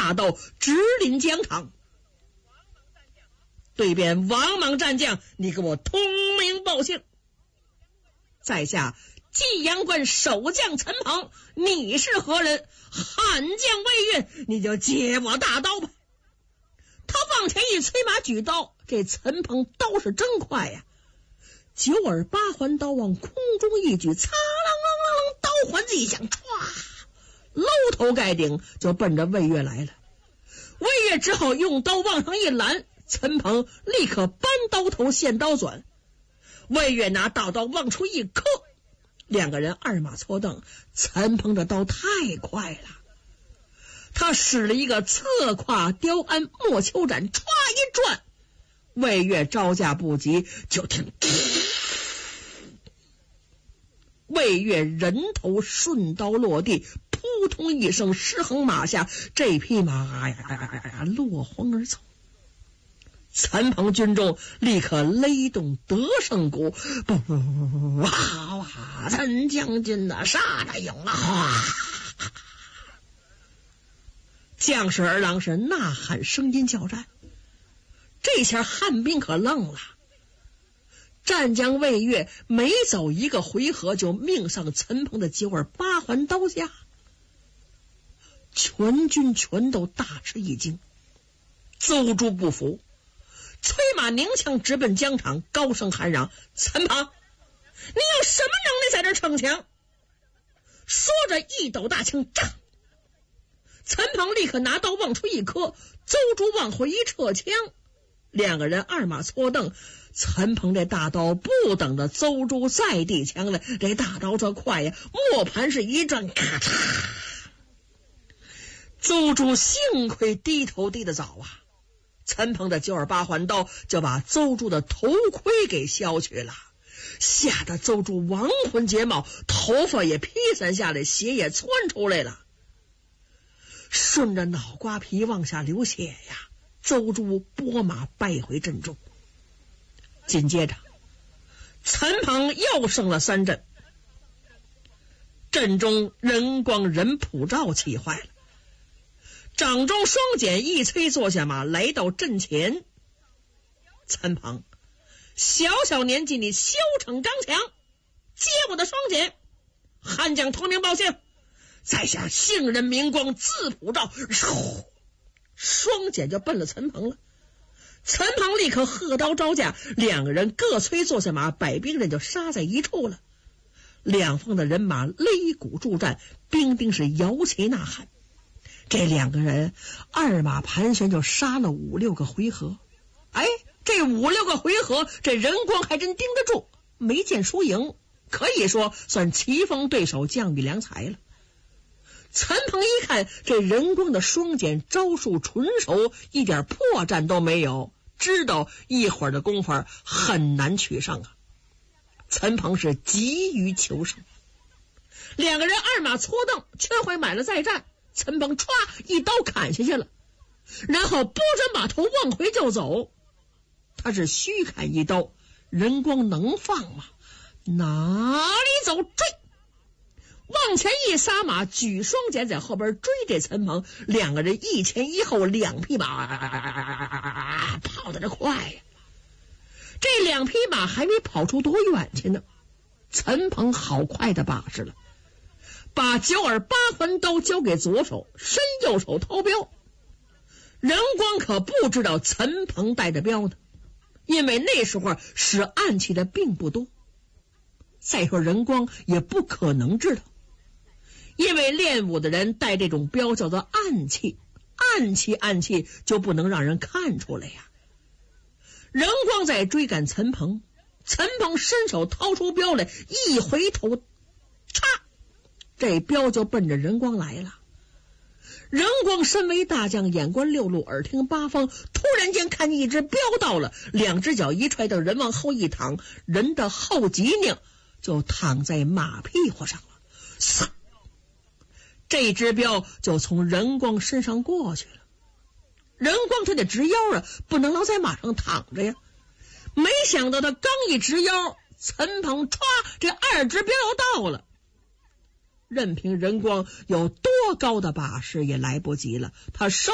大刀直临疆场。对边王莽战将，你给我通名报姓。在下济阳关守将陈鹏，你是何人？悍将魏越，你就接我大刀吧。他往前一催马举刀，这陈鹏刀是真快呀，九耳八环刀往空中一举，擦啷啷啷啷，刀环子一响，歘，搂头盖顶就奔着魏越来了。魏越只好用刀往上一拦，陈鹏立刻搬刀头现刀转，魏越拿大刀往出一磕，两个人二马错蹬。陈鹏的刀太快了，他使了一个侧胯雕鞍莫秋斩，歘一转，魏越招架不及，就听魏越人头顺刀落地，扑通一声失衡马下，这匹马落荒而走。陈鹏军中立刻勒动得胜鼓，哇哇！陈将军呐，杀得勇啊！将士儿郎是呐喊声音叫战。这下汉兵可愣了，战将魏越没走一个回合就命上陈鹏的九耳八环刀下，全军全都大吃一惊。邹珠不服，催马拧枪直奔疆场，高声喊嚷：陈鹏，你有什么能力在这逞强？说着一抖大枪，炸！陈鹏立刻拿刀往出一磕，邹珠往回一撤枪，两个人二马错蹬。陈鹏这大刀不等着邹珠再递枪来，这大刀这快呀，磨盘是一转，咔嚓！邹珠幸亏低头低得早啊，陈鹏的九耳八环刀就把邹珠的头盔给削去了，吓得邹珠亡魂皆冒，头发也披散下来，血也窜出来了，顺着脑瓜皮往下流血呀。邹珠拨马败回阵中。紧接着陈鹏又胜了3阵，阵中任光任普照气坏了，掌中双锏一催坐下马来到阵前。陈鹏，小小年纪你修逞刚强，接我的双锏。汉将通名报姓，在下姓任名光，字普照。双锏就奔了陈鹏了。陈鹏立刻喝刀招架，两个人各催坐下马，百兵人就杀在一处了。两方的人马擂鼓助战，兵丁是摇旗呐喊。这两个人二马盘旋就杀了5、6个回合。这5、6个回合，这任光还真盯得住，没见输赢，可以说算棋逢对手，将遇良才了。陈鹏一看这任光的双锏招数纯熟，一点破绽都没有，知道一会儿的功夫很难取胜啊。陈鹏是急于求胜，两个人二马错蹬，圈回买了再战。陈鹏歘一刀砍下去了，然后拨着马头往回就走。他是虚砍一刀，任光能放吗？哪里走？追！往前一撒马，举双锏在后边追这陈鹏，两个人一前一后，两匹马跑得这快呀。这两匹马还没跑出多远去呢，陈鹏好快的把式了，把九耳八环刀交给左手，伸右手掏镖。任光可不知道陈鹏带着镖呢，因为那时候使暗器的并不多。再说任光也不可能知道，因为练武的人带这种镖叫做暗器，暗器就不能让人看出来呀。任光在追赶陈鹏，陈鹏伸手掏出镖来，一回头，嚓，这镖就奔着任光来了。任光身为大将，眼观六路，耳听八方，突然间看见一只镖到了，两只脚一踹，等人往后一躺，人的后脊梁就躺在马屁股上了。这只镖就从任光身上过去了。任光他得直腰啊，不能老在马上躺着呀。没想到他刚一直腰，陈鹏歘，这二只镖又到了。任凭任光有多高的把式也来不及了，他